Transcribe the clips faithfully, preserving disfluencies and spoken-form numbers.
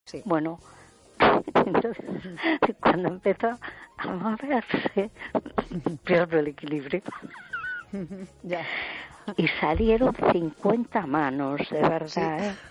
Sí. Bueno, entonces, cuando empezó a moverse, pierdo el equilibrio. Ya. Y salieron cincuenta manos, de verdad, ¿eh?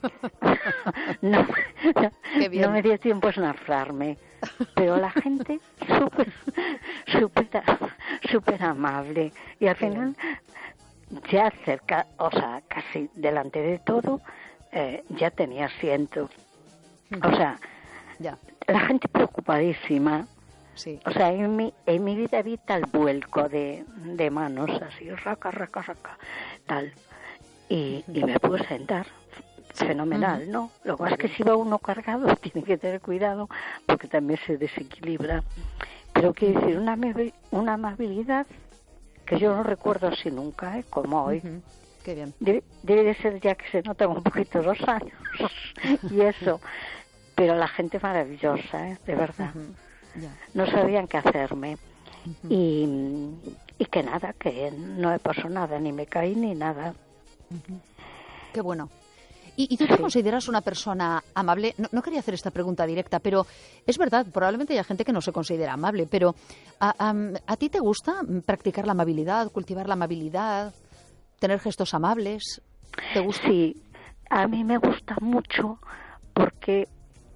No, Qué bien. no me dio tiempo a esnafrarme, pero la gente súper, súper, súper amable. Y al final, ya cerca, o sea, casi delante de todo, eh, ya tenía asiento. O sea, ya. La gente preocupadísima. Sí. O sea, en mi, en mi vida vi tal vuelco de, de manos, así, raca, raca, raca, tal. Y, y me pude sentar. Fenomenal, ¿no? Lo que pasa es que si va uno cargado tiene que tener cuidado porque también se desequilibra. Pero quiero decir, una, una amabilidad que yo no recuerdo así nunca, ¿eh? Como hoy. Uh-huh. Qué bien. Debe, debe de ser ya que se notan un poquito los años y eso. Pero la gente maravillosa, ¿eh? De verdad. Uh-huh. Yeah. No sabían qué hacerme. Uh-huh. Y, y que nada, que no me pasó nada, ni me caí ni nada. Uh-huh. Qué bueno. ¿Y, y tú te sí. consideras una persona amable? No, no quería hacer esta pregunta directa, pero es verdad, probablemente haya gente que no se considera amable, pero ¿a, a, a ti te gusta practicar la amabilidad, cultivar la amabilidad, tener gestos amables? ¿Te gusta? Sí, a mí me gusta mucho porque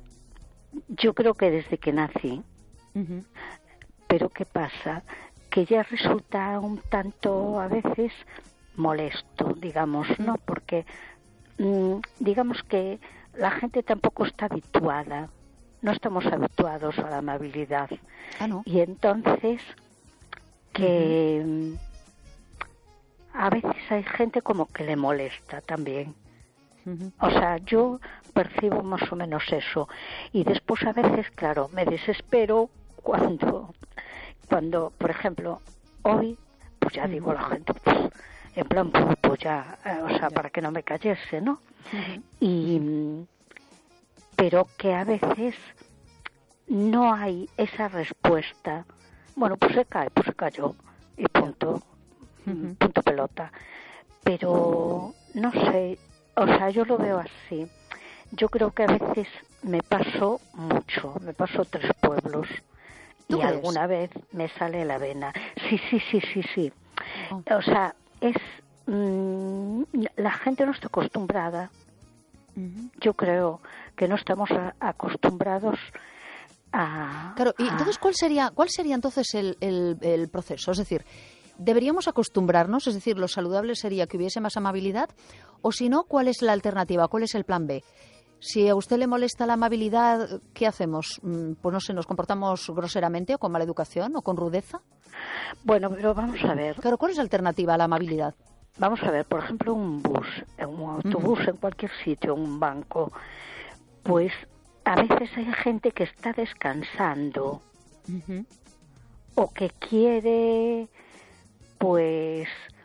yo creo que desde que nací, uh-huh. pero ¿qué pasa? Que ya resulta un tanto a veces molesto, digamos, ¿no? Porque digamos que la gente tampoco está habituada, no estamos habituados a la amabilidad. Ah, ¿no? Y entonces que uh-huh. a veces hay gente como que le molesta también. Uh-huh. O sea, yo percibo más o menos eso. Y después a veces, claro, me desespero cuando, cuando por ejemplo, hoy, pues ya uh-huh. digo a la gente, pues, en plan, pues, pues ya, eh, o sea, ya. para que no me cayese, ¿no? Uh-huh. Y, pero que a veces no hay esa respuesta. Bueno, pues se cae, pues se cayó, y punto, uh-huh. punto pelota. Pero, no sé, o sea, yo lo veo así. Yo creo que a veces me pasó mucho, me pasó tres pueblos, y crees? alguna vez me sale la vena. Sí, sí, sí, sí, sí. Oh. O sea, es mmm, la gente no está acostumbrada. Uh-huh. Yo creo que no estamos a, acostumbrados a... Claro, y a... entonces, ¿cuál sería, cuál sería entonces el, el, el proceso? Es decir, ¿deberíamos acostumbrarnos? Es decir, ¿lo saludable sería que hubiese más amabilidad? O si no, ¿cuál es la alternativa? ¿Cuál es el plan B? Si a usted le molesta la amabilidad, ¿qué hacemos? Pues no sé, ¿nos comportamos groseramente o con mala educación o con rudeza? Bueno, pero vamos a ver. Claro, ¿cuál es la alternativa a la amabilidad? Vamos a ver, por ejemplo, un bus, un autobús, uh-huh. en cualquier sitio, un banco, pues a veces hay gente que está descansando uh-huh. o que quiere, pues,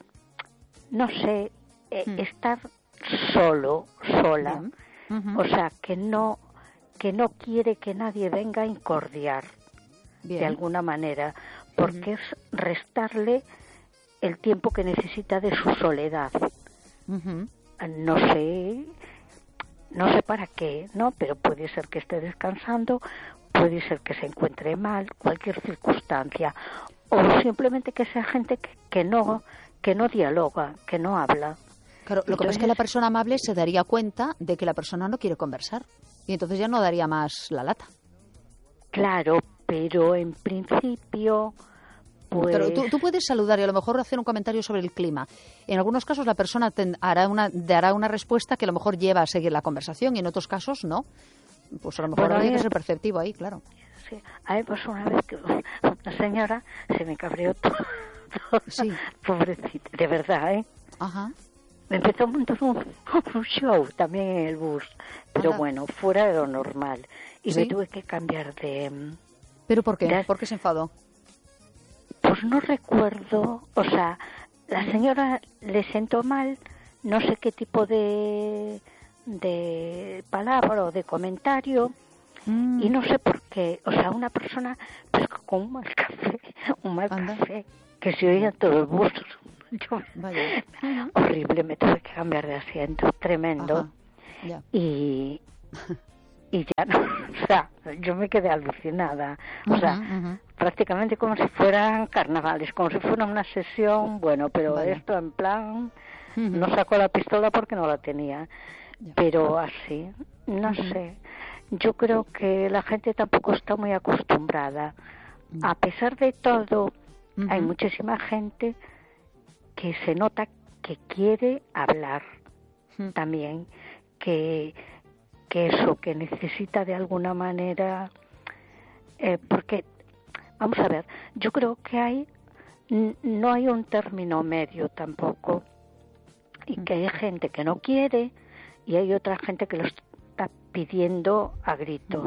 no sé, uh-huh. eh, estar solo, sola. Uh-huh. Uh-huh. O sea, que no que no quiere que nadie venga a incordiar Bien. de alguna manera, porque uh-huh. es restarle el tiempo que necesita de su soledad. Uh-huh. No sé, no sé para qué, ¿no? Pero puede ser que esté descansando, puede ser que se encuentre mal, cualquier circunstancia, o simplemente que sea gente que, que no que no dialoga, que no habla. Claro, lo que pasa es que la persona amable se daría cuenta de que la persona no quiere conversar y entonces ya no daría más la lata. Claro, pero en principio, pues... Pero tú, tú puedes saludar y a lo mejor hacer un comentario sobre el clima. En algunos casos la persona ten, hará una, dará una respuesta que a lo mejor lleva a seguir la conversación y en otros casos no. Pues a lo mejor bueno, habría que ser perceptivo ahí, claro. Sí, a mí pues una vez que una señora se me cabreó todo. todo sí. Pobrecita, de verdad, ¿eh? Ajá. Me empezó a montar un, un show también en el bus, pero Ajá. bueno, fuera de lo normal. Y ¿Sí? me tuve que cambiar de... ¿Pero por qué? De, ¿Por qué se enfadó? Pues no recuerdo, o sea, la señora le sentó mal, no sé qué tipo de, de palabra o de comentario, mm. y no sé por qué. O sea, una persona pues con un mal café, un mal Anda. café, que se oía en todo el bus. Yo, Vaya. horrible, me tuve que cambiar de asiento, tremendo. Y, y ya no, o sea, yo me quedé alucinada, o sea, uh-huh, uh-huh. prácticamente como si fueran carnavales, como si fuera una sesión, bueno, pero vale. esto en plan, uh-huh. no sacó la pistola porque no la tenía, yeah. pero así, no uh-huh. sé, yo creo que la gente tampoco está muy acostumbrada, uh-huh. a pesar de todo, uh-huh. hay muchísima gente que se nota que quiere hablar, uh-huh. también, que que eso, que necesita de alguna manera, eh, porque, vamos a ver, yo creo que hay, n- no hay un término medio tampoco, y que hay gente que no quiere, y hay otra gente que lo está pidiendo a gritos.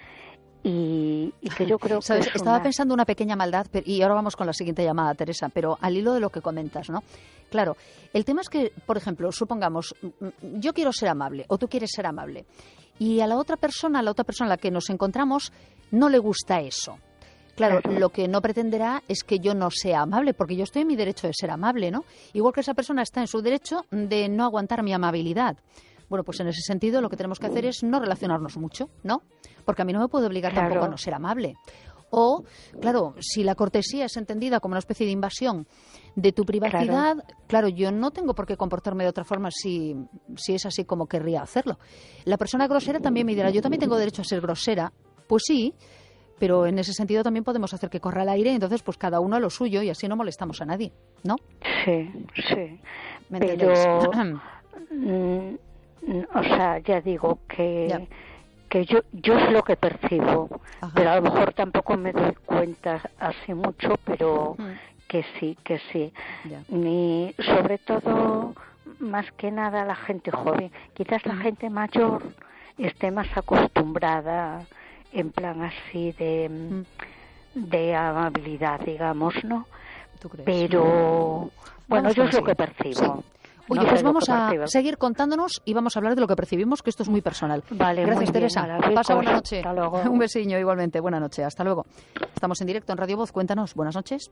Y, y que yo creo ¿Sabes? que es Estaba una... pensando una pequeña maldad, pero, y ahora vamos con la siguiente llamada, Teresa, pero al hilo de lo que comentas, ¿no? Claro, el tema es que, por ejemplo, supongamos, yo quiero ser amable o tú quieres ser amable y a la otra persona, a la otra persona a la que nos encontramos, no le gusta eso. Claro, lo que no pretenderá es que yo no sea amable, porque yo estoy en mi derecho de ser amable, ¿no? Igual que esa persona está en su derecho de no aguantar mi amabilidad. Bueno, pues en ese sentido lo que tenemos que hacer es no relacionarnos mucho, ¿no? Porque a mí no me puede obligar claro. tampoco a no ser amable. O, claro, si la cortesía es entendida como una especie de invasión de tu privacidad, claro, claro yo no tengo por qué comportarme de otra forma si, si es así como querría hacerlo. La persona grosera también me dirá, yo también tengo derecho a ser grosera. Pues sí, pero en ese sentido también podemos hacer que corra el aire, entonces pues cada uno a lo suyo y así no molestamos a nadie, ¿no? Sí, sí. ¿Me pero, mm, o sea, ya digo que... Ya. que yo yo es lo que percibo, Ajá. pero a lo mejor tampoco me doy cuenta así mucho, pero uh-huh. que sí, que sí. Yeah. Ni sobre todo, más que nada la gente joven. Quizás la uh-huh. gente mayor esté más acostumbrada en plan así de, uh-huh. de amabilidad, digamos, ¿no? ¿Tú crees? Pero, bueno, yo es lo que percibo. Sí. Oye, no pues vamos a percibo. seguir contándonos y vamos a hablar de lo que percibimos, que esto es muy personal. Vale, gracias, muy Teresa. Bien, Pasa buena noche. Hasta luego. Un besiño igualmente. Buena noche. Hasta luego. Estamos en directo en Radio Voz. Cuéntanos. Buenas noches.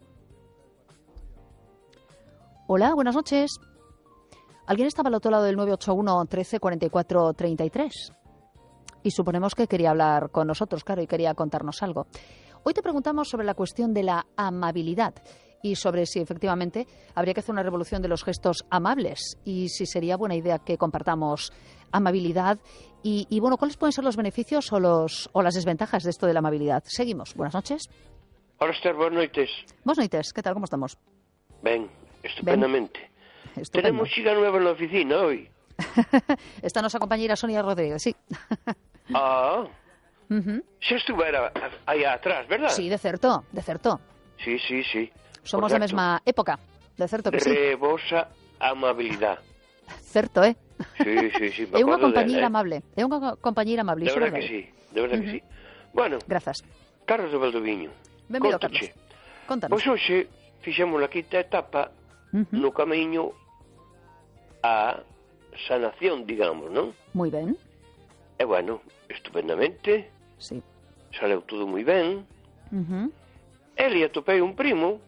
Hola, buenas noches. ¿Alguien estaba al otro lado del nueve ocho uno, trece, cuarenta y cuatro, treinta y tres? Y suponemos que quería hablar con nosotros, claro, y quería contarnos algo. Hoy te preguntamos sobre la cuestión de la amabilidad y sobre si efectivamente habría que hacer una revolución de los gestos amables y si sería buena idea que compartamos amabilidad y, y bueno, ¿cuáles pueden ser los beneficios o, los, o las desventajas de esto de la amabilidad? Seguimos. Buenas noches. Hola, Esther, buenas noches. Buenas noches, ¿qué tal? ¿Cómo estamos? Ben, estupendamente. Ben. Estupendo. Tenemos chica nueva en la oficina hoy. Esta nosa compañera Sonia Rodríguez, sí. Ah, uh-huh. Se estuviera allá atrás, ¿verdad? Sí, de certo, de certo. Sí, sí, sí. Somos da mesma época, de certo que sí. Rebosa amabilidad. Certo, eh? Sí, sí, sí. É unha compañeira amable. É unha compañeira amable. De verdad que sí, de verdad uh-huh. que sí. Bueno, grazas. Carlos de Valdoviño. Benvido, Carlos. Contanos. Pois hoxe fixemos a quinta etapa uh-huh. no camiño a sanación, digamos, non? Moi ben. E bueno, estupendamente. Sí. Saleu todo moi ben. Uh-huh. Ele atopei un primo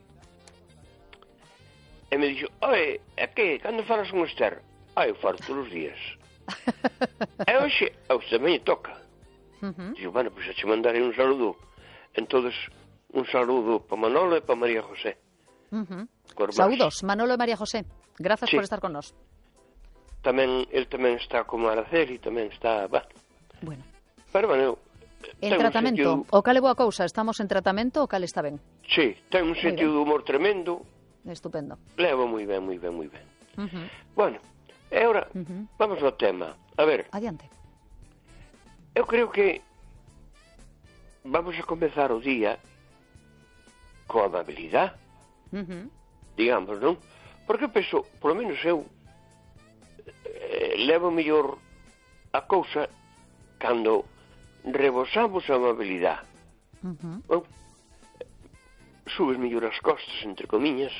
e me dixo, oe, é que, cando falas con Esther? Ah, eu falo todos os días. E hoxe, a usted tamén toca. Uh-huh. Dixo, bueno, pois pues, a che mandarei un saludo. Entonces, un saludo para Manolo e para María José. Uh-huh. Saludos, Manolo e María José. Grazas sí. por estar con nós. Tamén, el tamén está como Araceli, tamén está, bah. Bueno. Pero, bueno, en tratamento, sentido... o cal é boa cousa, estamos en tratamento o cal está ben? Sí, ten un sentido de humor tremendo. Estupendo. Levo moi ben, moi ben, moi ben. Uh-huh. Bueno, e agora, uh-huh. vamos ao tema. A ver. Adiante. Eu creo que vamos a comezar o día coa amabilidade. Uh-huh. Digamos, non? Porque penso, por lo menos eu eh, levo mellor a cousa cando rebosamos a amabilidade. Uh-huh. Bueno, subes mellor as costas, entre comiñas.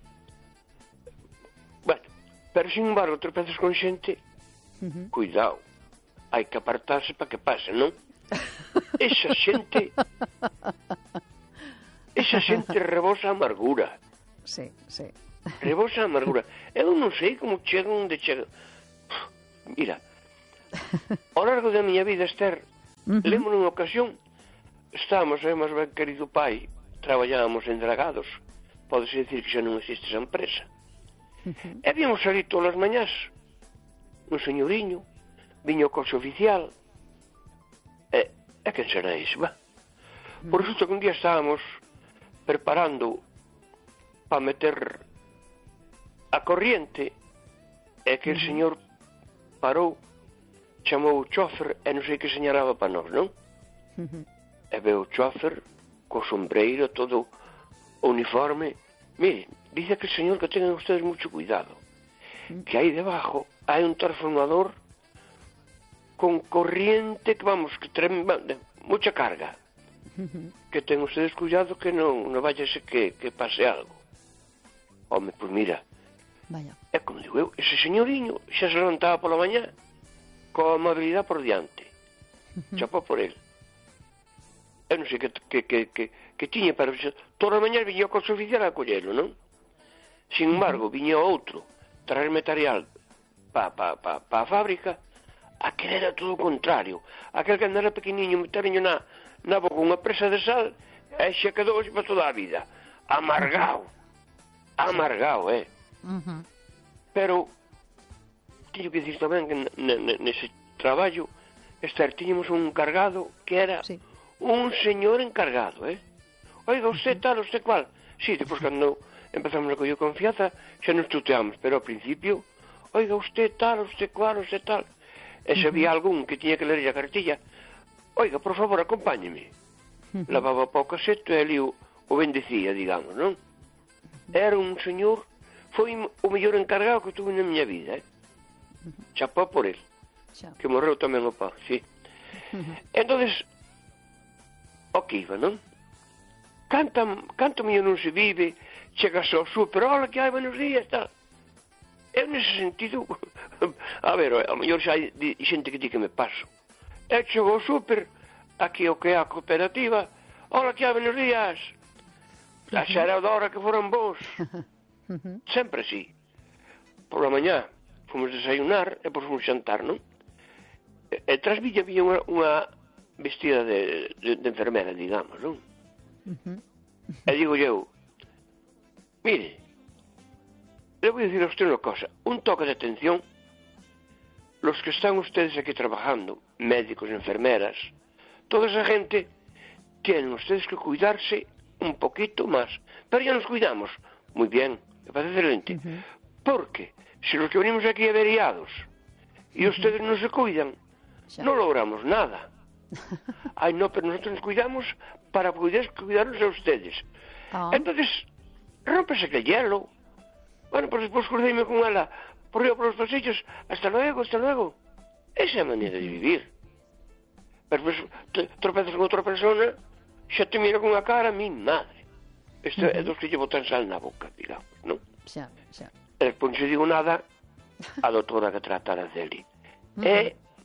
Bueno, pero sin embargo, tropezas con xente, uh-huh. cuidado, hai que apartarse para que pase, non? Esa xente, esa xente rebosa amargura. Sí, sí. Rebosa amargura. Eu non sei como chego onde chego. Mira, ao largo da miña vida, Esther, Uh -huh. Lembro nunha ocasión, estábamos, é máis ben querido pai, traballábamos en Dragados, podese dicir que xa non existe esa empresa. Uh -huh. E víamos salir todas as mañás, un señoriño, viño o coche oficial, e, e quen será iso, va? Por resulta que un día estábamos preparando para meter a corriente, e que uh -huh. el señor parou, chamou o chofer e non sei que señalaba para nós, non? Uh -huh. E veo o chofer co sombreiro, todo o uniforme. Mire, dice que el señor que tengan ustedes mucho cuidado, uh -huh. que aí debajo hai un transformador con corriente que vamos, que trae mucha carga, uh -huh. que ten ustedes cuidado que non, non vaya a ser que, que pase algo. Home, pois mira, vaya. É como digo eu, ese señoriño xa se levantaba pola mañá coa amabilidad por diante. Uh-huh. Chapó por él. Eu non sei que, que, que, que, que tiña, pero toda a mañá viña o coche oficial a collelo, non? Sin embargo, uh -huh. viña outro traer material para pa, pa, pa a fábrica. Aquel era todo o contrario. Aquel que andara pequeniño, meteriño na, na boca unha presa de sal, e xa quedou así para toda a vida. Amargao. Amargao, eh? Uh -huh. Pero teño que dicir tamén que nese traballo Esther, tiñamos un encargado que era sí. un señor encargado, eh? Oiga, usted tal, usted cual. Sí, depois cando empezamos a coller confianza xa nos tuteamos, pero ao principio, oiga, usted tal, usted cual, usted tal. E se había algún que tiña que ler a cartilla, oiga, por favor, acompáñeme. Uh -huh. Lavaba para o caseto e ali o, o bendecía, digamos, non? Era un señor, foi o mellor encargado que tuve na miña vida, eh? Chapó por él, que morreu tamén o pá, sí. Entonces, o que iba, non? Canta, canto mío non se vive, chega só super, hola, que hai, buenos días, tal. Eu nese sentido, a ver, a mellor xa hai xente que di que me paso. Eu chego ao super, aquí o que é a cooperativa, hola, que hai, buenos días. A xa era da hora que foran vos. Sempre así. Por la mañá fomos desayunar e depois fomos xantar, non? E, e tras villa vía unha, unha vestida de, de, de enfermera, digamos, non? Uh -huh. E digo eu, mire, le voy a decir a usted unha cosa, un toque de atención, los que están ustedes aquí trabajando, médicos, enfermeras, toda esa gente, tienen ustedes que cuidarse un poquito más, pero ya nos cuidamos, muy bien, me parece excelente, uh -huh. porque si los que venimos aquí averiados y ustedes no se cuidan, no logramos nada. Ay, no, pero nosotros nos cuidamos para poder cuidarnos a ustedes. Oh. Entonces, rómpese que el hielo. Bueno, pues después crucéme con ella por arriba por los pasillos. Hasta luego, hasta luego. Esa es la manera de vivir. Pero pues tropezas con otra persona, xa te mira con a cara, mi madre. Isto uh -huh. é dos que llevo tan sal na boca, digamos, non? Xa, xa. E despois non se digo nada a doutora que trata a Celi. Uh -huh. É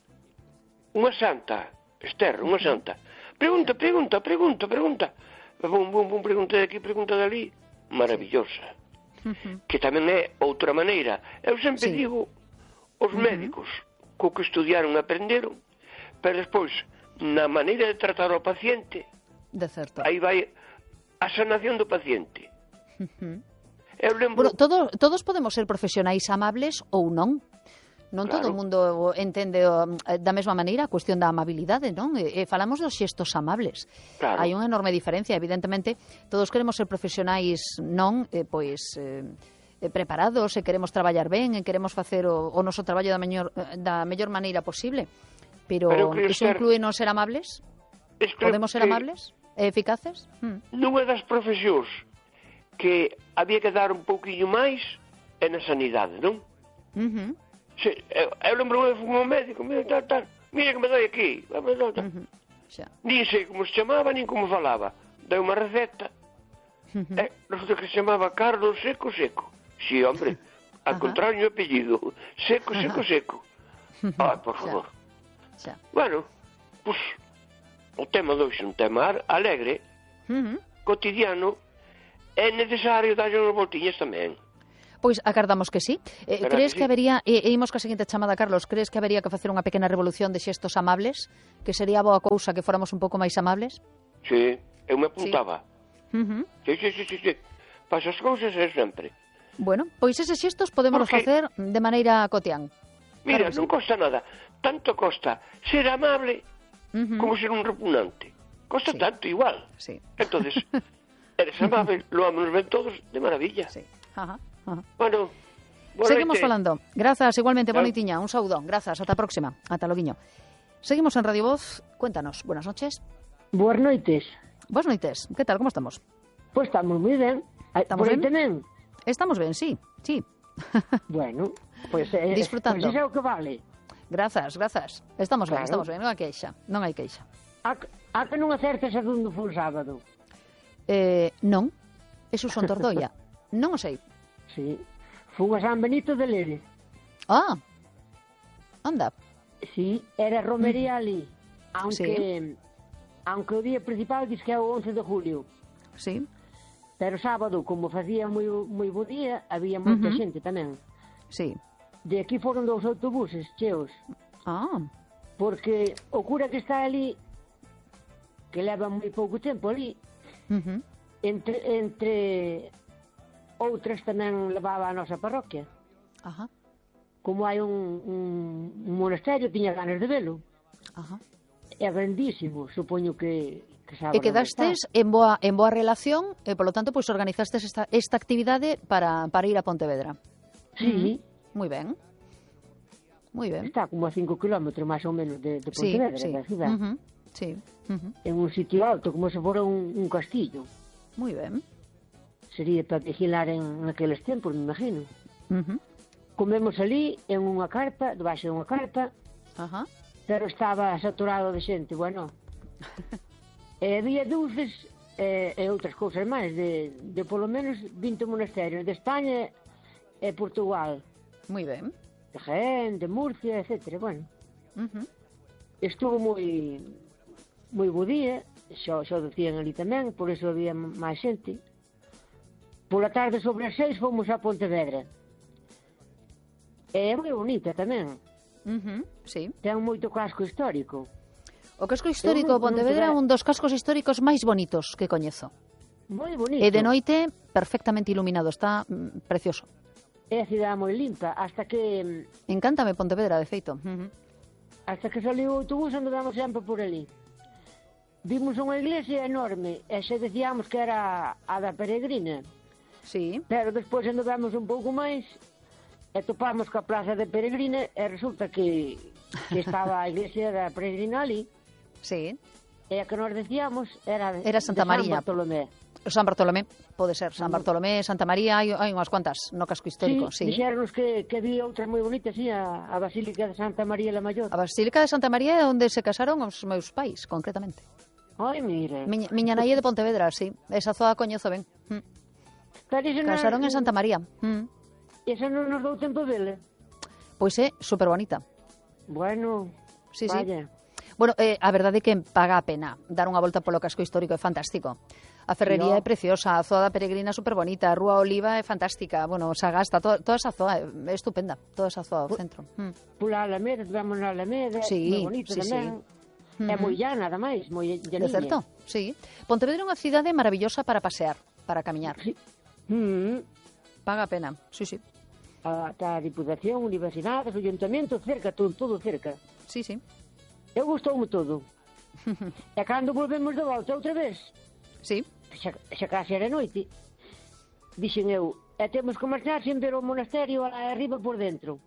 unha santa, Esther, unha santa. Pregunta, pregunta, pregunta, pregunta. Bum, bum, bum, pregunta de aquí, pregunta de ali. Maravillosa. Uh -huh. Que tamén é outra maneira. Eu sempre sí. digo, os médicos, uh -huh. co que estudiaron aprenderon, pero despois, na maneira de tratar ao paciente, de certo. Aí vai a sanación do paciente. Uh -huh. Eu lembro... Bueno, todo, todos podemos ser profesionais amables ou non. Non claro. Todo o mundo entende da mesma maneira a cuestión da amabilidade, non? E, e falamos dos xestos amables. Claro. Hai unha enorme diferencia, evidentemente. Todos queremos ser profesionais non, eh, pois... Eh, preparados, e queremos traballar ben, e queremos facer o, o noso traballo da mellor, da mellor maneira posible. Pero, pero iso ser... inclúe non ser amables? Podemos ser amables e eficaces? Hmm. Nunha das profesións que había que dar un pouquinho máis é na sanidade, non? Uh -huh. Se, eu, eu lembro que fui un médico, mira, tal, tal, mira que me doi aquí, tal, tal, tal. Uh -huh. Nin sei como se chamaba, nin como falaba. Deu unha receta, uh -huh. e resulta que se chamaba Carlos Seco Seco. Sí, hombre, al uh -huh. contrario, o apellido, Seco, Seco, Seco. Ai, por favor. Xa. Xa. Bueno, pues, o tema de hoxe é un tema alegre, uh -huh. cotidiano, é necesario darlle unhas voltiñas tamén. Pois acardamos que sí. Eh, crees que, que sí? habería, e, e imos ca seguinte chamada, Carlos, crees que habería que facer unha pequena revolución de xestos amables? Que sería boa cousa que fóramos un pouco máis amables? Sí, eu me apuntaba. Sí, uh -huh. sí, sí, sí, sí, sí. Para esas cousas é sempre. Bueno, pois eses xestos podemos Porque... facer de maneira cotián. Mira, Carlos. Non costa nada. Tanto costa ser amable uh -huh. como ser un repugnante. Costa sí. tanto igual. Sí. Entonces, eres amable, lo amamos ben todos de maravilla. Sí. Ajá. Ajá. Bueno, seguimos falando. Grazas, igualmente, bonitiña. Un saudón. Grazas, ata a próxima. Ata loguiño. Seguimos en Radio Voz. Cuéntanos. Buenas noches. Boas noites. Boas noites. Que tal? Como estamos? Pois pues estamos moi ben. Estamos Por aí ben? tamén? Estamos ben, sí. Sí. Bueno, pois pues, eh, disfrutando. Pois pues é o que vale. Grazas, grazas. Estamos claro. ben, estamos ben. Non hai queixa. Non hai queixa. A, a que non acertes a donde foi o sábado? Eh, non. Eso son Tordoia. Non o sei. Sí. Fun a San Benito de Lere. Ah. Anda. Sí, era romería ali. Aunque sí. aunque o día principal diz que é o once de julio. Sí. Pero sábado, como facía moi moi bo día, había moita uh -huh. xente tamén. Sí. De aquí foron dous autobuses cheos. Ah. Porque o cura que está ali, que leva moi pouco tempo ali, uh -huh. entre entre outras tamén levaba a nosa parroquia. Ajá. Como hai un, un, un monasterio, tiña ganas de velo. Ajá. É grandísimo, supoño que, que sabe. E quedastes en boa, en boa relación e, polo tanto, pois organizastes esta, esta actividade para, para ir a Pontevedra. Sí. Moi ben. Moi ben. Está como a cinco kilómetros máis ou menos de, de Pontevedra, sí, sí. da cidade. Uh -huh. Sí. Uh -huh. En un sitio alto, como se fora un, un castillo. Moi ben. Sería para vigilar en aqueles tempos, me imagino. Uh -huh. Comemos ali en unha carpa, debaixo de unha carpa, Ajá. pero estaba saturado de xente, bueno. E había dulces e, e outras cousas máis, de, de polo menos vinte monasterios de España e Portugal. Moi ben. De Jaén, de Murcia, etcétera. Bueno, uh -huh. estuvo moi moi bo día, xo, xo decían ali tamén, por iso había máis xente. Pola tarde sobre as seis fomos a Pontevedra. É moi bonita tamén. Uh -huh, sí. Ten moito casco histórico. O casco histórico de Pontevedra é un dos cascos históricos máis bonitos que coñezo. Moi bonito. E de noite perfectamente iluminado, está mm, precioso. É a cidade moi limpa, hasta que... Encántame Pontevedra, de feito. Uh -huh. Hasta que saliu o autobús andamos sempre por ali. Vimos unha iglesia enorme e xe decíamos que era a da Peregrina. Sí. Pero despois andamos un pouco máis e topamos coa plaza de Peregrina e resulta que, que estaba a iglesia da Peregrina ali. Sí. E a que nos decíamos era, era Santa de María. San Bartolomé. San Bartolomé, pode ser. San Bartolomé, Santa María, hai, hai unhas cuantas no casco histórico. Sí, sí. dixéronos que, que había outras moi bonitas, sí, a, a Basílica de Santa María la Mayor. A Basílica de Santa María é onde se casaron os meus pais, concretamente. Ai, mire. Miña, miña nai é de Pontevedra, sí. Esa zoa coñezo ben. Mm. Casaron en Santa María. Mm. Esa non nos dou tempo dele? Pois é super bonita. Bueno, sí, vaya. Sí. Bueno, eh, a verdade é que paga a pena dar unha volta polo casco histórico, é fantástico. A ferrería no. é preciosa, a zoa da Peregrina é super bonita, a Rúa Oliva é fantástica, bueno, Sagasta, to, toda esa zoa é estupenda, toda esa zoa ao centro. Mm. Pula a Alameda, vamos na Alameda, sí, moi bonito sí, tamén. Sí. É moi llana, ademais, moi llaniña. De certo, sí. Pontevedra é unha cidade maravillosa para pasear, para camiñar. Sí. Mm. Paga a pena, sí, sí. A, a Diputación, Universidades, o Ayuntamento, cerca, todo, todo cerca. Sí, sí. Eu gustoume todo. E cando volvemos de volta outra vez, sí. xa, xa case era noite, dixen eu, e temos que marchar sin ver o monasterio lá arriba por dentro.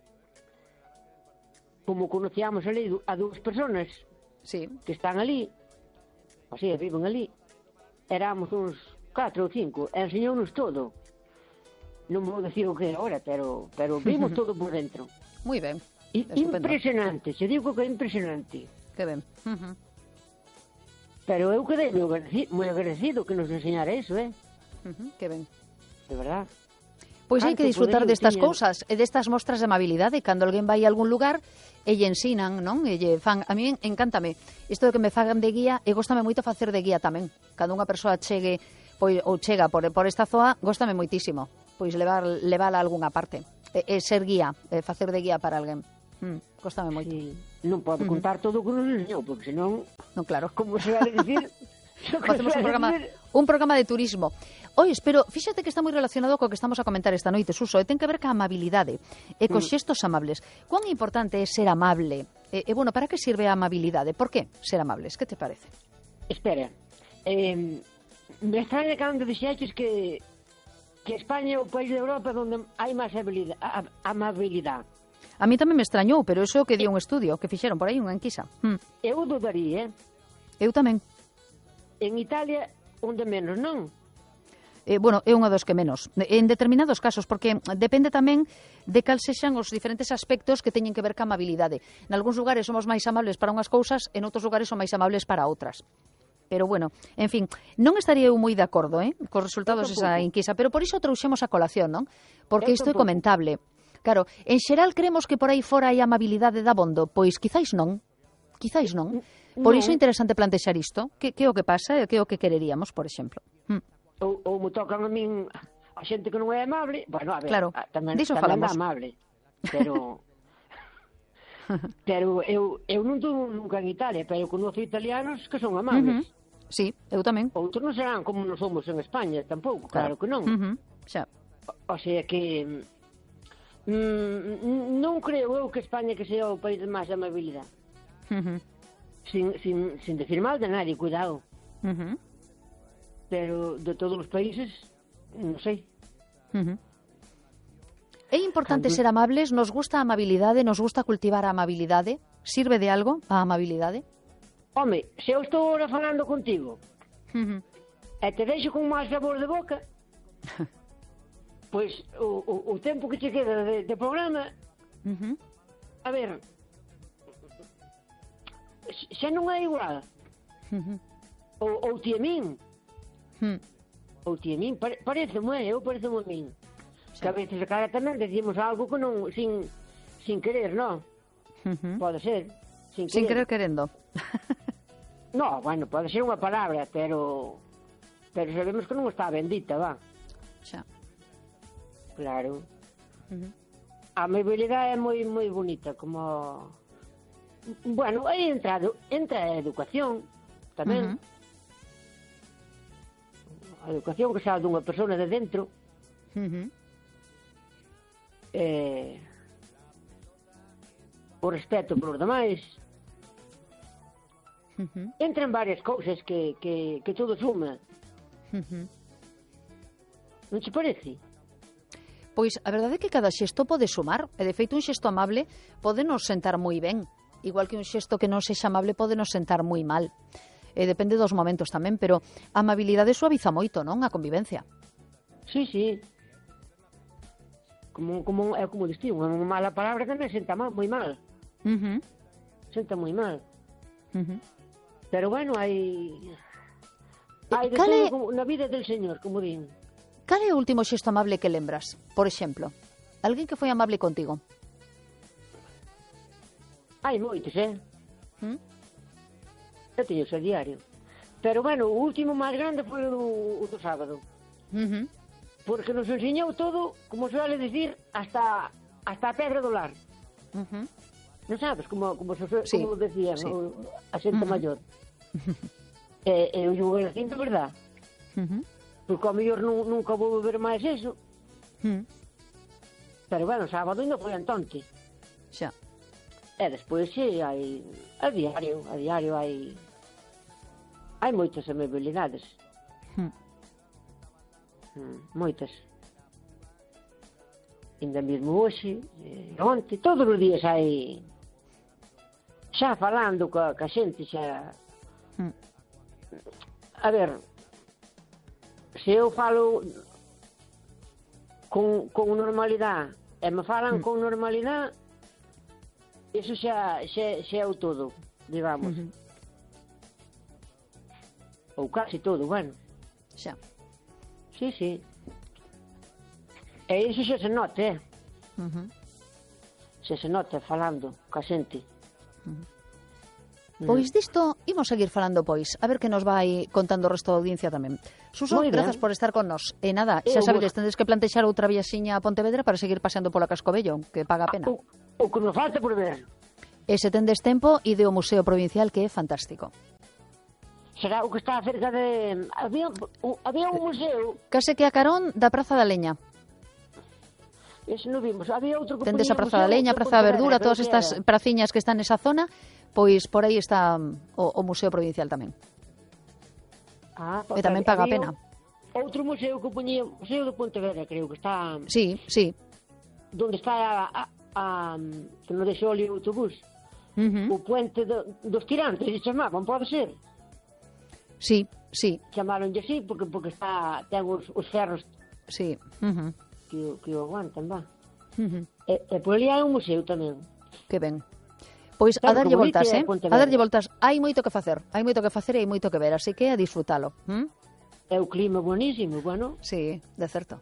Como conocíamos ali a dúas personas sí. que están ali, o sea, viven ali, éramos uns catro ou cinco, e enseñounos todo. Non vou decir o que era ahora, pero, pero vimos todo por dentro. Moi ben. I, impresionante, se digo que é impresionante. Que ben. Uh -huh. Pero eu quedei moi agradecido, moi agradecido que nos enseñara eso, eh? Uh -huh. Que ben. De verdad. Pois hai que disfrutar destas cousas e destas mostras de amabilidade. Cando alguén vai a algún lugar e lle ensinan, non? E lle fan... A mí encántame isto de que me fagan de guía e góstame moito facer de guía tamén. Cando unha persoa chegue pois, ou chega por, por esta zoa, góstame moitísimo. pois levar levala a algunha parte. E, e ser guía, e facer de guía para alguén. Mm, cóstame moito. Sí. Non podo contar todo o que nos enseñou, porque senón, Non, claro. como se vale dicir, Facemos un programa, un programa de turismo. Ois, pero fíxate que está moi relacionado co que estamos a comentar esta noite, Suso, e ten que ver ca amabilidade e cos xestos amables. Cuán importante é ser amable? E, e bueno, para que sirve a amabilidade? Por que ser amables? Que te parece? Espera, eh, me extraña cando dixeches que que España é o país de Europa onde hai máis habilidade, amabilidade. A mí tamén me extrañou, pero iso que dio un estudio que fixeron por aí unha enquisa. Hmm. Eu dudaría, Eu tamén. en Italia onde menos, non? Eh, bueno, é unha dos que menos. En determinados casos, porque depende tamén de cal sexan os diferentes aspectos que teñen que ver ca amabilidade. En algúns lugares somos máis amables para unhas cousas, en outros lugares son máis amables para outras. Pero bueno, en fin, non estaría eu moi de acordo, eh, cos resultados desa enquisa, pero por iso trouxemos a colación, non? Porque isto é comentable. Claro, en xeral creemos que por aí fora hai amabilidade dabondo, pois quizáis non. Quizáis non. Por iso é interesante plantexar isto. Que, que é o que pasa e que é o que quereríamos, por exemplo. Hm. Ou, ou me tocan a min a xente que non é amable, bueno, a ver, claro. a, tamén, Diso tamén falamos. é amable, pero pero eu, eu non estou nunca en Italia, pero eu conozco italianos que son amables. Uh-huh. Sí, eu tamén. Outros non serán como non somos en España, tampouco, claro, claro que non. Uh-huh. Xa. O, o sea que mm, non creo eu que España que sea o país de máis amabilidade. Uh-huh. Sin, sin, sin decir mal de nadie, cuidado. Uh-huh. Pero de todos os países, non sei. Uh-huh. É importante ser amables, nos gusta a amabilidade, nos gusta cultivar a amabilidade. Sirve de algo a amabilidade? Home, se eu estou ahora falando contigo Uh-huh. e te deixo con máis sabor de boca, pois o, o, o tempo que che queda de, de programa, Uh-huh. a ver, xa non é igual. Uh-huh. Ou, ou ti a min, Uh-huh. ou ti a min, pare, parece moi, eu parece moi a min. Que a veces a cara tamén decimos algo que non, sin, sin querer, non? Uh-huh. Pode ser, sin querer. Sin querer querendo. No, bueno, pode ser unha palabra, pero pero sabemos que non está bendita, va. Xa. Claro. Uh-huh. A amabilidade é moi moi bonita, como bueno, aí entra, entra a educación tamén. Uh-huh. A educación que xa dunha persona de dentro. Uh-huh. Eh, o respeto polos demais. Uh-huh. Entran varias cousas que, que, que todo suma. Uh-huh. Non te parece? Pois a verdade é que cada xesto pode sumar, e de feito un xesto amable pode nos sentar moi ben, igual que un xesto que non sexa amable pode nos sentar moi mal. E depende dos momentos tamén, pero a amabilidade suaviza moito, non? A convivencia. Sí, sí. Como, como, é como distí, unha mala palabra tamén senta mal, moi mal. Uh-huh. Senta moi mal. Uh-huh. Pero bueno, hai... Hai de Cale... todo na vida del Señor, como din. Cal é o último xesto amable que lembras? Por exemplo, alguén que foi amable contigo? Hai moitos, eh? ¿Mm? Eu teño a diario. Pero bueno, o último máis grande foi o, o do sábado. Uh-huh. Porque nos enseñou todo, como se vale dicir, hasta hasta a pedra do lar. Uh-huh. Non sabes, como, como, se, Sí, como decían sí. o, a xente Uh-huh. maior. E, e eu digo, é de verdad. Uh-huh. Porque ao mellor nu, nunca vou ver máis eso. Uh-huh. Pero bueno, sábado ainda foi entonces. Xa. E despois sí, hai a diario, a diario hai hai moitas amabilidades. Uh-huh. Mm, moitas. Ainda mesmo hoxe, eh, onte, todos os días hai xa falando ca, ca xente, xa Uh-huh. a ver, se eu falo con, con normalidade e me falan Uh-huh. con normalidade, iso xa, xa, xa é o todo, digamos. Uh-huh. Ou casi todo, bueno. Xa. Sí, sí. E iso xa se nota, eh? Uh-huh. Xa se nota falando ca xente. Uh-huh. Pois disto imos seguir falando, pois, a ver que nos vai contando o resto da audiencia tamén. Suso, grazas por estar con nos. E nada, xa sabedes, tendes que plantexar outra viaxiña a Pontevedra para seguir paseando pola Cascobello, que paga a pena. O, o que nos falta por ver. E se tendes tempo, ide ao Museo Provincial, que é fantástico. Será o que está cerca de... Había, o, había un museo... Case que a carón da Praza da Leña. Ese non vimos. Había outro que tendes a Praza da Leña, a Praza da Verdura, todas estas praciñas que están nesa zona, pois por aí está o, o Museo Provincial tamén. Ah, e tamén paga a pena. Outro museo que poñía, Museo de Pontevedra, creo que está... Sí, sí. Donde está a... a, a que non deixou ali o autobús. Uh-huh. O puente do, dos tirantes, se chamaban, pode ser? Sí, sí. Chamaronlle así porque porque está ten os, os ferros sí. Uh-huh. que, que o aguantan, va. Uh-huh. E, e por ali hai un museo tamén. Que ben. Pois claro, a darlle voltas, eh? A darlle voltas. Hai moito que facer, hai moito que facer e hai moito que ver, así que a disfrutalo. ¿Mm? É o clima buenísimo, bueno. Sí, de certo.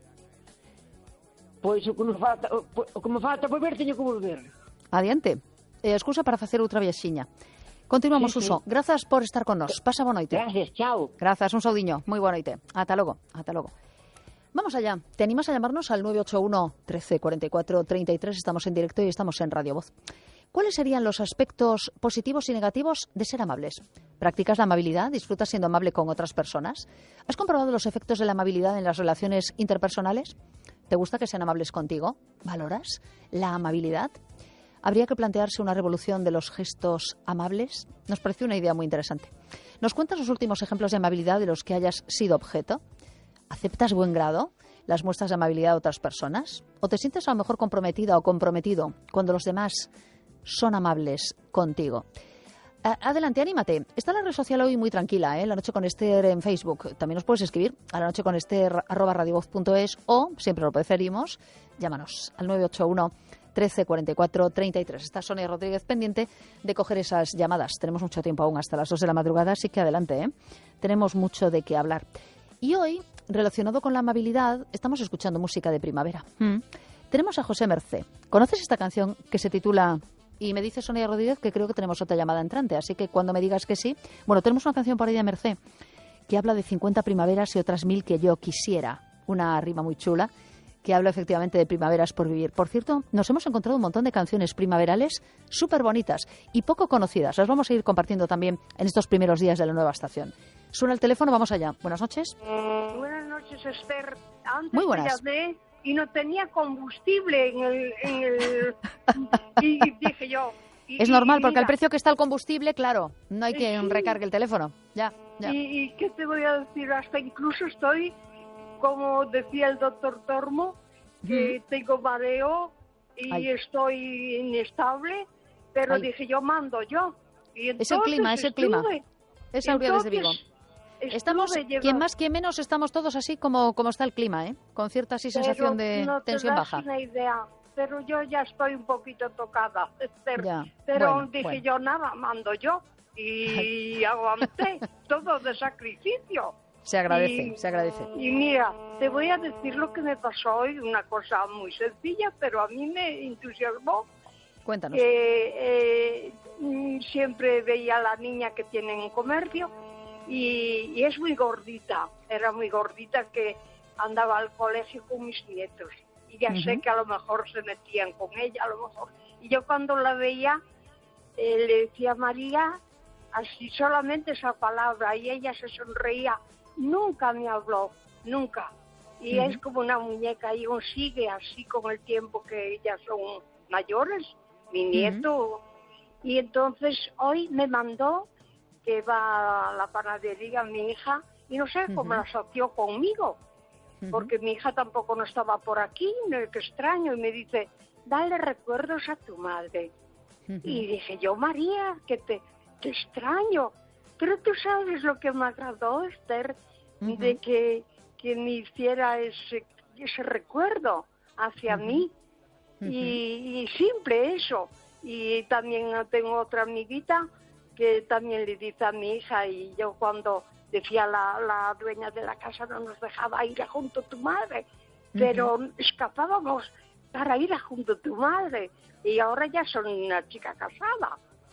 Pois o que nos falta, o, o que me falta por ver, teño que volver. Adiante. É excusa para facer outra viaxiña. Continuamos, sí, Suso. Sí. Grazas por estar con nos. Pasa boa noite. Gracias, chao. Grazas, un saudiño. Moi boa noite. Ata logo, ata logo. Vamos allá. ¿Te animas a llamarnos al nueve ocho uno, trece, cuarenta y cuatro, treinta y tres? Estamos en directo y estamos en Radio Voz. ¿Cuáles serían los aspectos positivos y negativos de ser amables? ¿Practicas la amabilidad? ¿Disfrutas siendo amable con otras personas? ¿Has comprobado los efectos de la amabilidad en las relaciones interpersonales? ¿Te gusta que sean amables contigo? ¿Valoras la amabilidad? ¿Habría que plantearse una revolución de los gestos amables? Nos pareció una idea muy interesante. ¿Nos cuentas los últimos ejemplos de amabilidad de los que hayas sido objeto? ¿Aceptas buen grado las muestras de amabilidad de otras personas? ¿O te sientes a lo mejor comprometida o comprometido cuando los demás son amables contigo? Adelante, anímate. Está la red social hoy muy tranquila, ¿eh? La Noche con Esther en Facebook. También nos puedes escribir a la noche con Esther arroba radiovoz punto es o, siempre lo preferimos, llámanos al nueve ocho uno, trece, cuarenta y cuatro, treinta y tres. Está Sonia Rodríguez pendiente de coger esas llamadas. Tenemos mucho tiempo aún, hasta las dos de la madrugada, así que adelante, ¿eh? Tenemos mucho de qué hablar. Y hoy, relacionado con la amabilidad, estamos escuchando música de primavera. Mm. Tenemos a José Mercé. ¿Conoces esta canción que se titula... Y me dice Sonia Rodríguez que creo que tenemos otra llamada entrante, así que cuando me digas que sí... Bueno, tenemos una canción por ahí de Mercé que habla de cincuenta primaveras y otras mil que yo quisiera. Una rima muy chula que habla efectivamente de primaveras por vivir. Por cierto, nos hemos encontrado un montón de canciones primaverales súper bonitas y poco conocidas. Las vamos a ir compartiendo también en estos primeros días de la nueva estación. Suena el teléfono, vamos allá. Buenas noches. Buenas noches, Esther. Antes Muy buenas. Te llamé y no tenía combustible en el... En el y dije yo... Y, es normal, y porque mira, al precio que está el combustible, claro, no hay que sí. recargue el teléfono. Ya, ya. Y, y qué te voy a decir, hasta incluso estoy, como decía el doctor Tormo, que mm. tengo mareo y Ay. estoy inestable, pero Ay. dije yo mando yo. Y es el clima, es el estuve, clima. Es Aurea desde Vigo. Estamos, quien más, quien menos, estamos todos así como, como está el clima, ¿eh? Con cierta así sensación pero de no tensión te das baja. Una idea, pero yo ya estoy un poquito tocada, Esther. Ya. Pero Bueno, dije bueno. yo nada, mando yo. Y aguanté todo de sacrificio. Se agradece, y, se agradece. Y mira, te voy a decir lo que me pasó hoy, una cosa muy sencilla, pero a mí me entusiasmó. Cuéntanos. Eh, eh, siempre veía a la niña que tiene un comercio y, y es muy gordita, era muy gordita, que andaba al colegio con mis nietos. Y ya uh-huh. sé que a lo mejor se metían con ella, a lo mejor. Y yo cuando la veía, eh, le decía a María, así solamente esa palabra, y ella se sonreía. Nunca me habló, nunca. Y uh-huh. es como una muñeca, y aún sigue así con el tiempo que ellas son mayores, mi nieto. Uh-huh. Y entonces hoy me mandó que va a la panadería mi hija, y no sé cómo uh-huh. la asoció conmigo, uh-huh. porque mi hija tampoco no estaba por aquí, no, qué extraño, y me dice, dale recuerdos a tu madre. Uh-huh. Y dije yo, María, que te, te extraño. Pero tú sabes lo que me agradó, Esther, uh-huh. de que, que me hiciera ese, ese recuerdo hacia uh-huh. mí. Uh-huh. Y, y simple eso. Y también tengo otra amiguita que también le dice a mi hija, y yo cuando decía la, la dueña de la casa no nos dejaba ir a junto a tu madre, uh-huh. pero escapábamos para ir a junto a tu madre. Y ahora ya son una chica casada.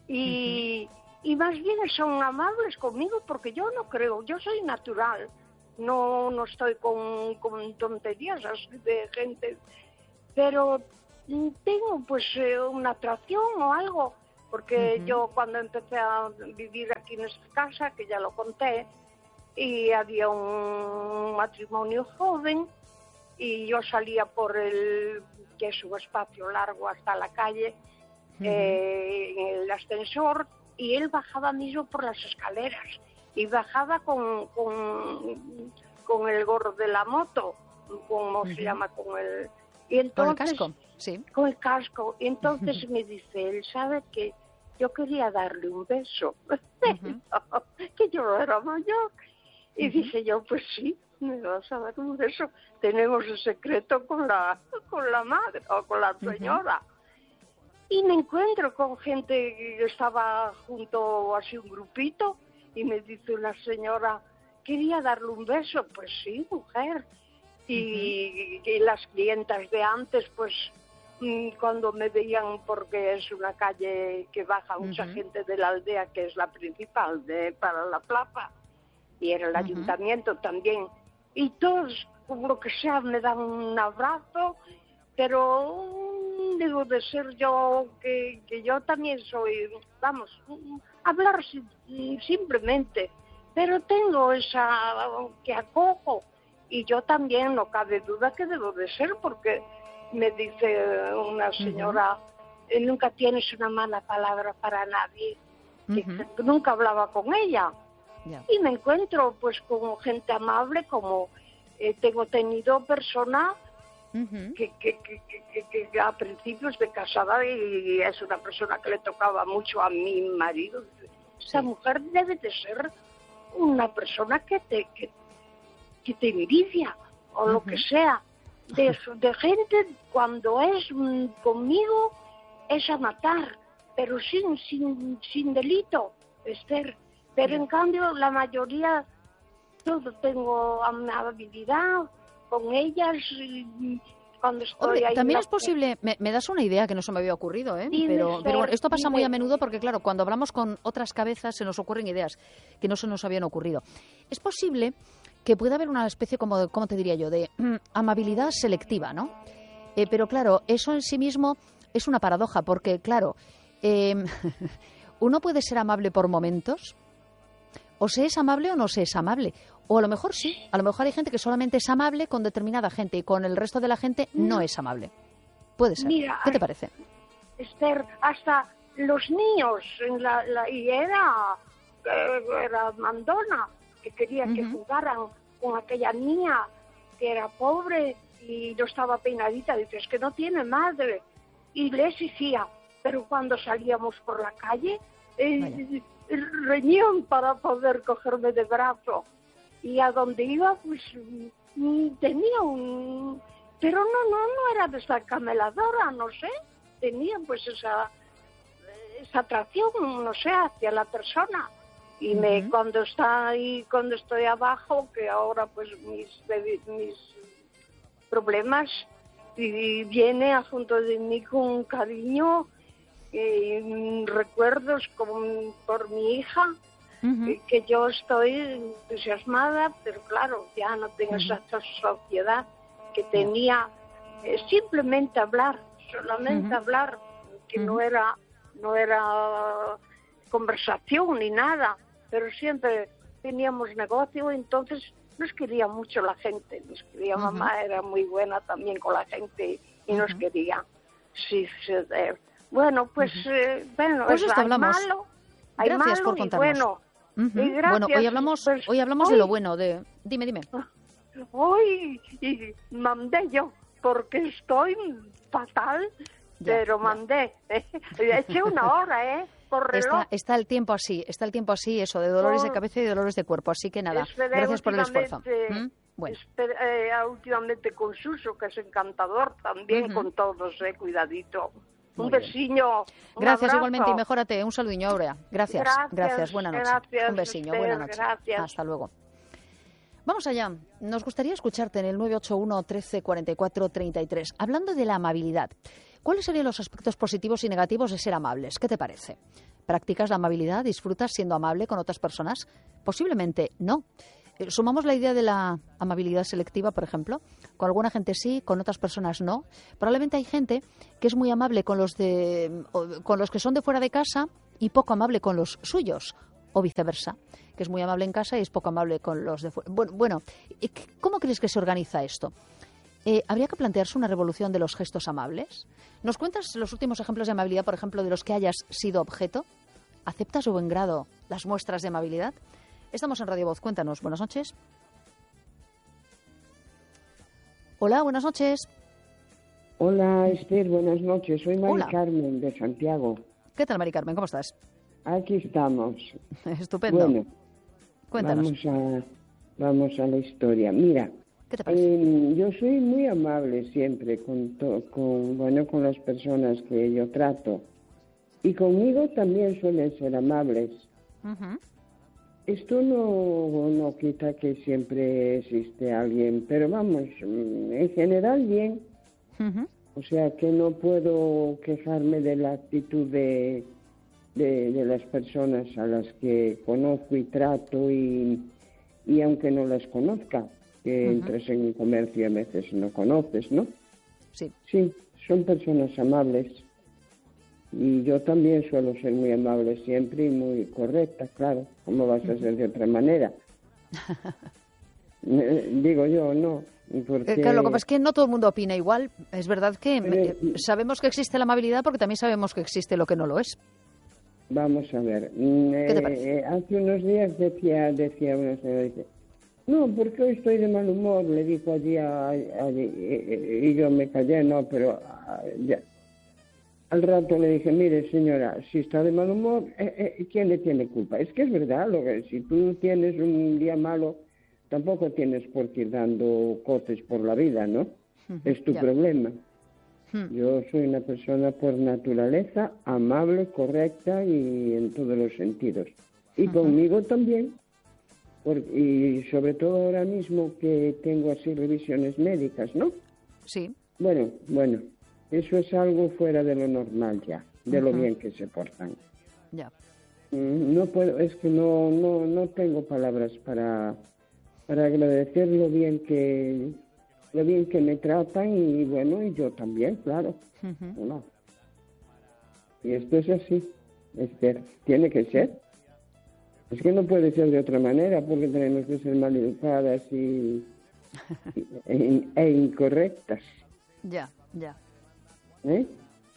Y, uh-huh. y más bien son amables conmigo porque yo no creo, yo soy natural, no, no estoy con, con tonterías así de gente, pero tengo pues una atracción o algo, porque uh-huh. yo cuando empecé a vivir aquí en esta casa, que ya lo conté, y había un matrimonio joven, y yo salía por el, que es un espacio largo hasta la calle, uh-huh. eh, en el ascensor, y él bajaba mismo por las escaleras, y bajaba con, con, con el gorro de la moto, como uh-huh. se llama, con el... Y entonces, ¿con el casco? Sí. Con el casco. Y entonces me dice, él sabe que yo quería darle un beso, uh-huh. que yo no era mayor. Y uh-huh. dije yo, pues sí, me vas a dar un beso. Tenemos el secreto con la, con la madre o con la señora. Uh-huh. Y me encuentro con gente que estaba junto, así un grupito, y me dice una señora, quería darle un beso. Pues sí, mujer. Y, uh-huh. y las clientas de antes, pues cuando me veían, porque es una calle que baja mucha uh-huh. gente de la aldea, que es la principal de, para la plaza, y era el uh-huh. ayuntamiento también, y todos, como lo que sea, me dan un abrazo, pero digo de ser yo, que, que yo también soy, vamos, hablar simplemente, pero tengo esa que acojo. Y yo también, no cabe duda que debo de ser, porque me dice una señora, uh-huh. nunca tienes una mala palabra para nadie, uh-huh. que nunca hablaba con ella. Yeah. Y me encuentro pues con gente amable, como eh, tengo tenido personas uh-huh. que, que, que, que, que a principios de casada, y es una persona que le tocaba mucho a mi marido. Esta sí. mujer debe de ser una persona que te... Que, que te envidia, o uh-huh. lo que sea, de, de gente cuando es mm, conmigo, es a matar, pero sin, sin, sin delito, Esther. Pero yeah. en cambio, la mayoría, todo tengo amabilidad con ellas, y cuando estoy Hombre, ahí... también la... es posible, me, me das una idea que no se me había ocurrido, ¿eh? Dime, pero, pero bueno, esto pasa dime. muy a menudo porque, claro, cuando hablamos con otras cabezas se nos ocurren ideas que no se nos habían ocurrido. Es posible que pueda haber una especie, como de, ¿cómo te diría yo?, de mm, amabilidad selectiva, ¿no? Eh, pero claro, eso en sí mismo es una paradoja, porque claro, eh, uno puede ser amable por momentos, o se es amable o no se es amable, o a lo mejor sí, a lo mejor hay gente que solamente es amable con determinada gente y con el resto de la gente no es amable. Puede ser. Mira, ¿qué te parece? Esther, hasta los niños, en la, la, y era, era mandona, que quería uh-huh. que jugaran con aquella niña que era pobre y no estaba peinadita, dices que no tiene madre, y le exigía, pero cuando salíamos por la calle eh, reñían para poder cogerme de brazo, y a donde iba pues tenía un, pero no, no, no era descameladora, no sé, tenía pues esa, esa atracción, no sé, hacia la persona. Y me, uh-huh. cuando está ahí, cuando estoy abajo, que ahora pues mis, mis problemas, y viene a junto de mí con cariño, eh, recuerdos con, por mi hija, uh-huh. eh, que yo estoy entusiasmada, pero claro, ya no tengo uh-huh. esa sociedad que tenía, eh, simplemente hablar, solamente uh-huh. hablar, que uh-huh. no era, no era conversación ni nada, pero siempre teníamos negocio, entonces nos quería mucho la gente, nos quería, uh-huh. mamá era muy buena también con la gente y uh-huh. nos quería. Sí, sí, eh, bueno, pues, uh-huh. eh, bueno, pues es, esto hay hablamos. malo, hay gracias malo por contarnos. Y bueno, uh-huh. y gracias, bueno, hoy hablamos, pues, hoy hablamos hoy, de lo bueno, de, dime, dime. Hoy y mandé yo, porque estoy fatal, ya, pero mandé, eh, eché una hora, ¿eh? Está, está el tiempo así, está el tiempo así, eso, de dolores oh, de cabeza y dolores de cuerpo, así que nada, gracias por el esfuerzo. ¿Mm? Bueno. Esperé, eh, últimamente con Suso, que es encantador, también uh-huh. con todos, eh, cuidadito. Muy un besiño, un Gracias abrazo. Igualmente, y mejórate, un saludiño, Aurea. Gracias, gracias, gracias. Buena noche. Gracias, un besiño, usted, buena noche. Gracias. Hasta luego. Vamos allá. Nos gustaría escucharte en el nueve ocho uno, trece, cuarenta y cuatro, treinta y tres. Hablando de la amabilidad, ¿cuáles serían los aspectos positivos y negativos de ser amables? ¿Qué te parece? ¿Practicas la amabilidad? ¿Disfrutas siendo amable con otras personas? Posiblemente no. Eh, Sumamos la idea de la amabilidad selectiva, por ejemplo. Con alguna gente sí, con otras personas no. Probablemente hay gente que es muy amable con los, de, con los que son de fuera de casa y poco amable con los suyos, o viceversa, que es muy amable en casa y es poco amable con los de fuera. Bueno, bueno, ¿cómo crees que se organiza esto? Eh, ¿Habría que plantearse una revolución de los gestos amables? ¿Nos cuentas los últimos ejemplos de amabilidad, por ejemplo, de los que hayas sido objeto? ¿Aceptas de buen grado las muestras de amabilidad? Estamos en Radio Voz, cuéntanos. Buenas noches. Hola, buenas noches. Hola, Esther, buenas noches. Soy Mari Hola. Carmen, de Santiago. ¿Qué tal, Mari Carmen? ¿Cómo estás? Aquí estamos. Estupendo. Bueno, Cuéntanos. Vamos a, vamos a la historia. Mira, ¿Qué te parece? eh, yo soy muy amable siempre con, to- con, bueno, con las personas que yo trato. Y conmigo también suelen ser amables. Ujú. Esto no, no quita que siempre existe alguien, pero vamos, mm, en general bien. Ujú. O sea que no puedo quejarme de la actitud de, de, de las personas a las que conozco y trato y, y aunque no las conozca, que Ujú. entras en un comercio y a veces no conoces, ¿no? Sí. Sí, son personas amables y yo también suelo ser muy amable siempre y muy correcta, claro. ¿Cómo vas a ser de otra manera? Eh, Digo yo, no. Porque... Eh, claro, lo que pasa es que no todo el mundo opina igual. Es verdad que Pero- eh, sabemos que existe la amabilidad porque también sabemos que existe lo que no lo es. Vamos a ver. mm, ¿Qué te eh, parece? eh, hace unos días decía, decía una señora, dice, no, porque hoy estoy de mal humor, le dijo allí a, a- y, y- y yo me callé, no, pero ah, ya. Al rato le dije, mire señora, si está de mal humor, eh, eh, ¿quién le tiene culpa? Es que es verdad, lo que, si tú tienes un día malo, tampoco tienes por qué ir dando coces por la vida, ¿no? Ujú, Es tu ya. problema. Hmm. Yo soy una persona por naturaleza amable, correcta y en todos los sentidos. Y conmigo también. Por- y sobre todo ahora mismo que tengo así revisiones médicas, ¿no? Sí. Bueno, bueno, eso es algo fuera de lo normal ya, de lo Ujú. bien que se portan. Ya. Mm, No puedo, es que no, no, no tengo palabras para, para agradecer lo bien que, lo bien que me tratan y bueno, y yo también, claro. Ujú. No. Y esto es así, Esther, tiene que ser. Es que no puede ser de otra manera porque tenemos que ser mal educadas y, y- e, e incorrectas. Ya, ya. ¿Eh?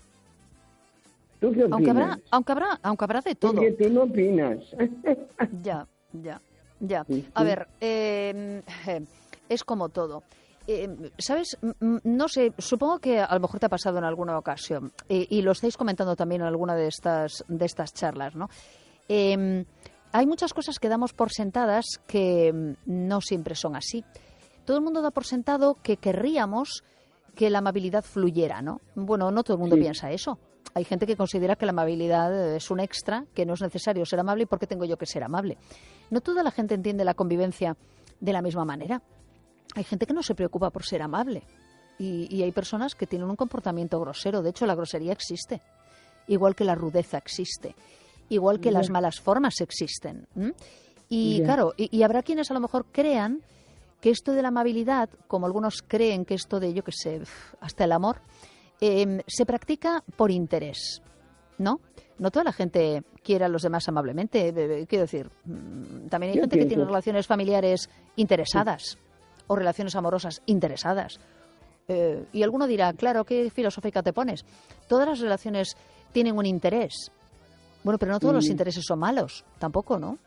¿Tú qué opinas? Aunque habrá, aunque habrá, aunque habrá de todo. Porque tú no opinas. Ya, ya, ya. Sí, A sí. ver, eh, eh, es como todo. Eh, ¿Sabes? M- m- No sé, supongo que a lo mejor te ha pasado en alguna ocasión eh, y lo estáis comentando también en alguna de estas, de estas charlas, ¿no? Eh, hay muchas cosas que damos por sentadas que mm, no siempre son así. Todo el mundo da por sentado que querríamos que la amabilidad fluyera, ¿no? Bueno, no todo el mundo Sí. piensa eso. Hay gente que considera que la amabilidad es un extra, que no es necesario ser amable y por qué tengo yo que ser amable. No toda la gente entiende la convivencia de la misma manera. Hay gente que no se preocupa por ser amable y, y hay personas que tienen un comportamiento grosero. De hecho, la grosería existe, igual que la rudeza existe, igual que Ya. las malas formas existen. ¿m? Y Ya. claro, y, y habrá quienes a lo mejor crean que esto de la amabilidad, como algunos creen que esto de, yo qué sé, hasta el amor, eh, se practica por interés, ¿no? No toda la gente quiere a los demás amablemente. eh, eh, Quiero decir, mm, también hay Yo gente que pienso- tiene relaciones familiares interesadas o relaciones amorosas interesadas. Eh, y alguno dirá, claro, ¿qué filosófica te pones? Todas las relaciones tienen un interés. Bueno, pero no todos los Mm. intereses son malos, tampoco, ¿no?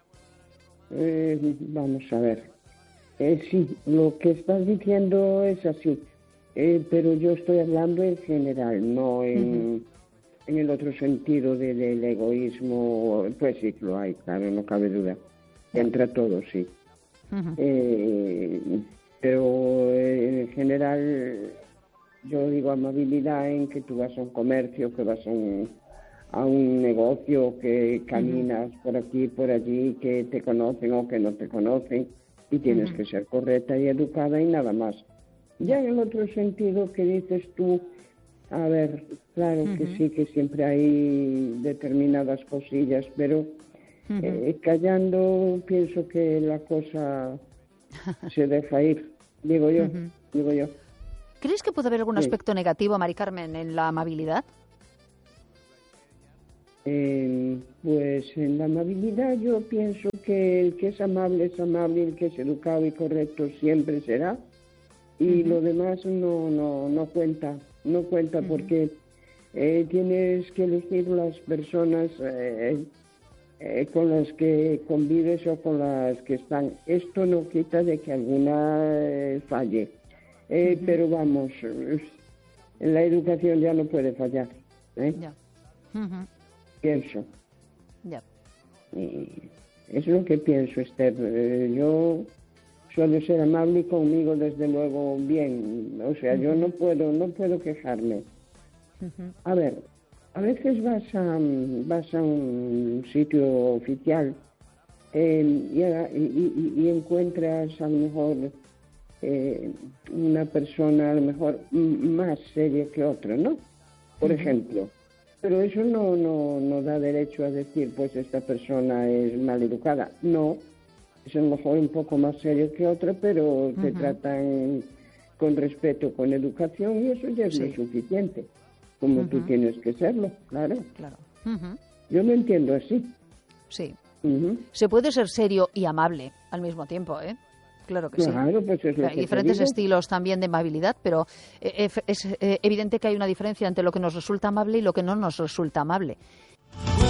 Eh, vamos a ver. Eh, sí, lo que estás diciendo es así, eh, pero yo estoy hablando en general, no en, en el otro sentido de- del egoísmo. Pues sí, lo hay, claro, no cabe duda. Entra todo, sí. Ujú. Eh, pero eh, en general yo digo amabilidad en que tú vas a un comercio, que vas a un, a un negocio, que caminas por aquí, por allí, que te conocen o que no te conocen y tienes Ujú. que ser correcta y educada y nada más. Ya en el otro sentido que dices tú, A ver, claro uh-huh. que sí, que siempre hay determinadas cosillas, pero uh-huh. eh, callando pienso que la cosa se deja ir, digo yo, uh-huh. digo yo. ¿Crees que puede haber algún sí. aspecto negativo, Mari Carmen, en la amabilidad? Eh, pues en la amabilidad yo pienso que el que es amable es amable, el que es educado y correcto siempre será, y uh-huh. lo demás no no no cuenta, no cuenta uh-huh. porque eh, tienes que elegir las personas eh, eh, con las que convives o con las que están. Esto no quita de que alguna eh, falle, eh, uh-huh. pero vamos, en la educación ya no puede fallar, ¿eh? Yeah. Uh-huh. Pienso. Ya. Y es lo que pienso, Esther. Eh, yo suelo ser amable y conmigo, desde luego, bien. O sea, uh-huh. yo no puedo, no puedo quejarme. Uh-huh. A ver, a veces vas a, vas a un sitio oficial eh, y, y, y encuentras a lo mejor eh, una persona a lo mejor más seria que otra, ¿no? Por uh-huh. ejemplo. Pero eso no, no, no da derecho a decir, pues esta persona es mal educada. No, es a lo mejor un poco más serio que otra, pero te uh-huh. tratan con respeto, con educación, y eso ya es sí. lo suficiente, como uh-huh. tú tienes que serlo, claro. Claro. Uh-huh. Yo lo entiendo así. Sí. Uh-huh. Se puede ser serio y amable al mismo tiempo, ¿eh? Claro que claro, sí. Pues es lo Hay que diferentes te digo. estilos también de amabilidad, pero es, es evidente que hay una diferencia entre lo que nos resulta amable y lo que no nos resulta amable.